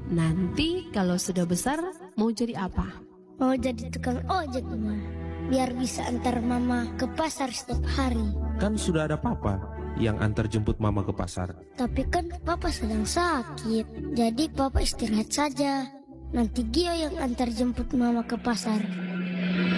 Nanti kalau sudah besar mau jadi apa? Mau jadi tukang ojek, Ma. Biar bisa antar Mama ke pasar setiap hari. Kan sudah ada papa yang antar jemput mama ke pasar. Tapi kan Papa sedang sakit. Jadi Papa istirahat saja. Nanti Gio yang antar jemput Mama ke pasar.